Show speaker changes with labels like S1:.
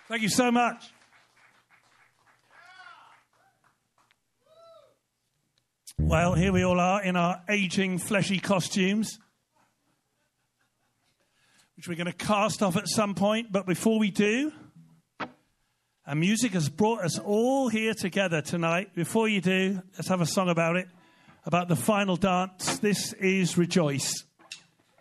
S1: Thank you so much. Well, here we all are in our aging, fleshy costumes, which we're going to cast off at some point. But before we do, our music has brought us all here together tonight. Before you do, let's have a song about it, about the final dance. This is Rejoice.